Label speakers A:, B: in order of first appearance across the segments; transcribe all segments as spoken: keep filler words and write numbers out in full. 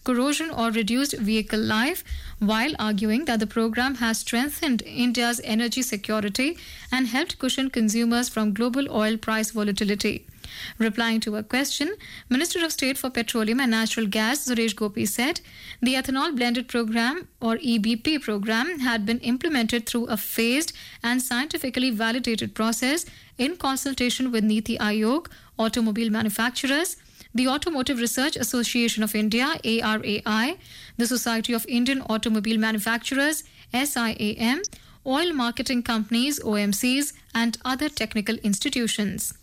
A: corrosion or reduced vehicle life, while arguing that the program has strengthened India's energy security and helped cushion consumers from global oil price volatility. Replying to a question, Minister of State for Petroleum and Natural Gas Suresh Gopi said the ethanol blended program or E B P program had been implemented through a phased and scientifically validated process in consultation with Niti Aayog, automobile manufacturers, the Automotive Research Association of India, A R A I, the Society of Indian Automobile Manufacturers, S I A M, oil marketing companies, O M Cs, and other technical institutions.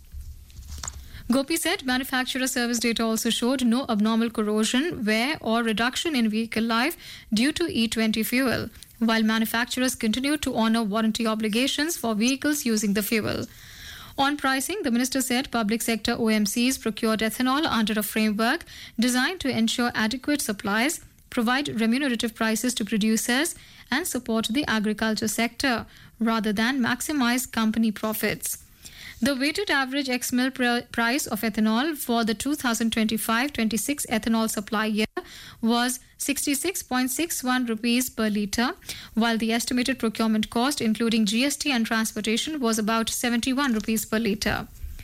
A: Gopi said manufacturer service data also showed no abnormal corrosion, wear, or reduction in vehicle life due to E twenty fuel, while manufacturers continued to honor warranty obligations for vehicles using the fuel. On pricing, the minister said public sector O M Cs procured ethanol under a framework designed to ensure adequate supplies, provide remunerative prices to producers, and support the agriculture sector, rather than maximize company profits. The weighted average ex-mill pr- price of ethanol for the two thousand twenty-five twenty-six ethanol supply year was sixty-six point six one rupees per litre, while the estimated procurement cost, including G S T and transportation, was about seventy-one rupees per litre.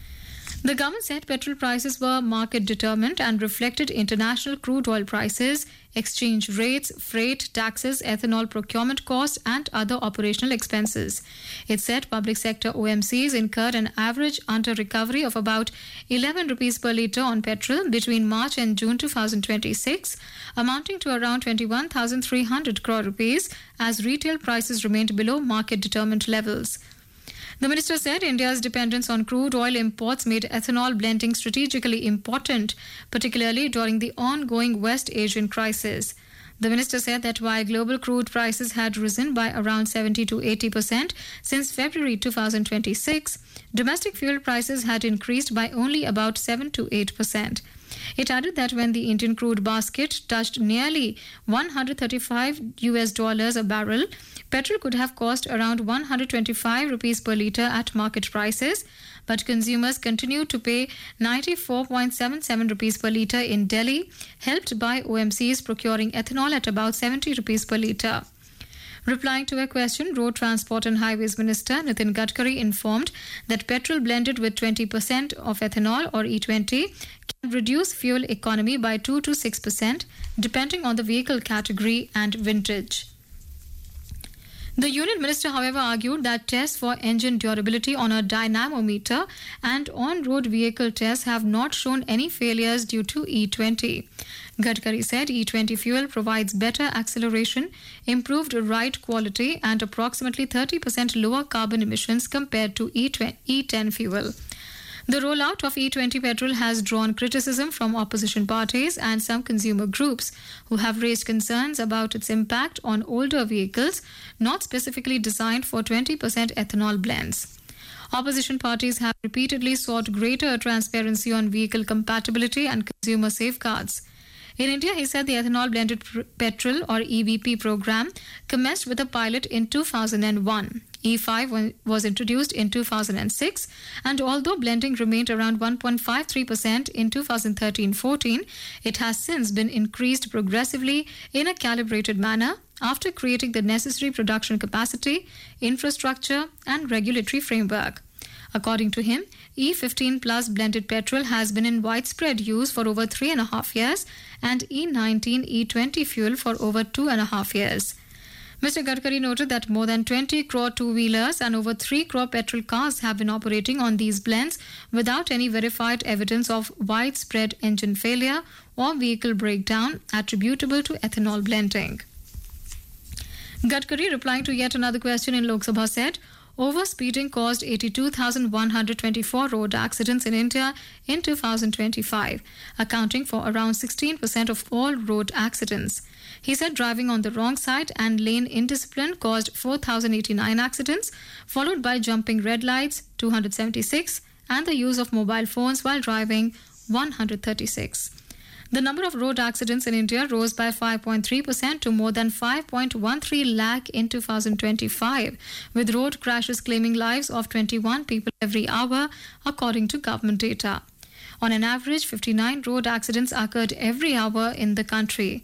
A: The government said petrol prices were market determined and reflected international crude oil prices, exchange rates, freight, taxes, ethanol procurement costs, and other operational expenses. It said public sector O M Cs incurred an average under recovery of about eleven rupees per litre on petrol between March and June twenty twenty-six, amounting to around twenty-one thousand three hundred crore rupees, as retail prices remained below market determined levels. The minister said India's dependence on crude oil imports made ethanol blending strategically important, particularly during the ongoing West Asian crisis. The minister said that while global crude prices had risen by around seventy to eighty percent since February twenty twenty-six, domestic fuel prices had increased by only about seven to eight percent. It added that when the Indian crude basket touched nearly one hundred thirty-five U S dollars a barrel, petrol could have cost around one hundred twenty-five rupees per litre at market prices, but consumers continued to pay ninety-four point seven seven rupees per litre in Delhi, helped by O M Cs procuring ethanol at about seventy rupees per litre. Replying to a question, Road Transport and Highways Minister Nitin Gadkari informed that petrol blended with twenty percent of ethanol or E twenty can reduce fuel economy by two to six percent depending on the vehicle category and vintage. The Union Minister, however, argued that tests for engine durability on a dynamometer and on-road vehicle tests have not shown any failures due to E twenty. Gadkari said E twenty fuel provides better acceleration, improved ride quality, and approximately thirty percent lower carbon emissions compared to E ten fuel. The rollout of E twenty petrol has drawn criticism from opposition parties and some consumer groups who have raised concerns about its impact on older vehicles not specifically designed for twenty percent ethanol blends. Opposition parties have repeatedly sought greater transparency on vehicle compatibility and consumer safeguards. In India, he said the ethanol blended pr- petrol or E B P program commenced with a pilot in two thousand one. E five was introduced in two thousand six, and although blending remained around one point five three percent in two thousand thirteen fourteen, it has since been increased progressively in a calibrated manner after creating the necessary production capacity, infrastructure, and regulatory framework. According to him, E fifteen plus blended petrol has been in widespread use for over three and a half years and E nineteen E twenty fuel for over two and a half years. Mister Gadkari noted that more than twenty crore two-wheelers and over three crore petrol cars have been operating on these blends without any verified evidence of widespread engine failure or vehicle breakdown attributable to ethanol blending. Gadkari, replying to yet another question in Lok Sabha, said overspeeding caused eighty-two thousand one hundred twenty-four road accidents in India in two thousand twenty-five, accounting for around sixteen percent of all road accidents. He said driving on the wrong side and lane indiscipline caused four thousand eighty-nine accidents, followed by jumping red lights, two hundred seventy-six, and the use of mobile phones while driving, one hundred thirty-six. The number of road accidents in India rose by five point three percent to more than five point one three lakh in two thousand twenty-five, with road crashes claiming lives of twenty-one people every hour, according to government data. On an average, fifty-nine road accidents occurred every hour in the country.